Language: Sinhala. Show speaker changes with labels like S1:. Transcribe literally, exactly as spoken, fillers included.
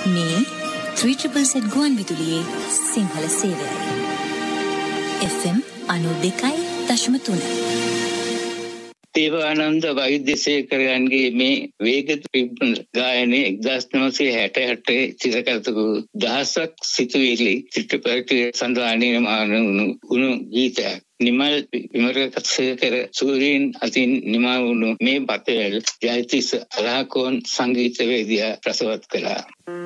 S1: මේ ත්‍රී ට්‍රිපල් සෙට් ගුවන් විදුලියේ සිංහල සේවයයි. එෆ් එම් අනූ දෙකයි දශම තුන.
S2: දේවානන්ද වෛද්‍යසේකරයන්ගේ මේ වේග ත්‍රිප්පල් ගායනයේ එක්දාස් නවසිය හැට අට සිරකරතු දහසක් සිතුවිලි චිත්‍රපටයේ සඳහන් වුණු ගීතයක්. නිමල් විමර්ශකර සූරීන් අතින් නිමා වුණු මේ පතවල ජයතිස් අලහකෝන් සංගීතවේදියා රසවත් කළා.